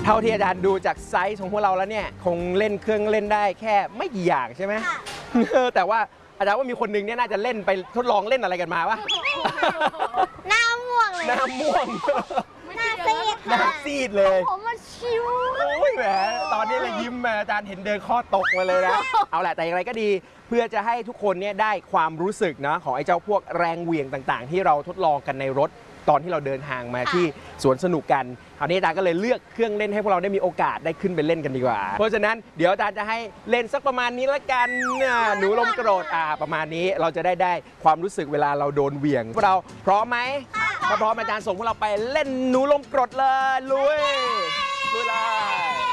เท่าที่อาจารย์ดูจากไซส์ของพวกเราแล้วเนี่ยคงเล่นเครื่องเล่นได้แค่ไม่กี่อย่างใช่ไหมแต่ว่าอาจารย์ว่ามีคนนึงเนี่ยน่าจะเล่นไปทดลองเล่นอะไรกันมาวะหน้าม่วงเลยหน้าม่วงหน้าซีดหน้าซีดเลยผมมันชิวโอ้ยแหมตอนนี้เลยยิ้มมาอาจารย์เห็นเดินข้อตกมาเลยนะเอาแหละแต่อย่างไรก็ดีเพื่อจะให้ทุกคนเนี่ยได้ความรู้สึกนะของไอ้เจ้าพวกแรงเหวี่ยงต่างๆที่เราทดลองกันในรถตอนที่เราเดินทางมาที่สวนสนุกกันคราวนี้อาจารย์ก็เลยเลือกเครื่องเล่นให้พวกเราได้มีโอกาสได้ขึ้นไปเล่นกันดีกว่าเพราะฉะนั้นเดี๋ยวอาจารย์จะให้เล่นสักประมาณนี้ละกันหนูลมโกรธประมาณนี้เราจะได้ความรู้สึกเวลาเราโดนเหวี่ยงพวกเราพร้อมไหมถ้าพร้อมอาจารย์ส่งพวกเราไปเล่นหนูลมโกรธเลยลุย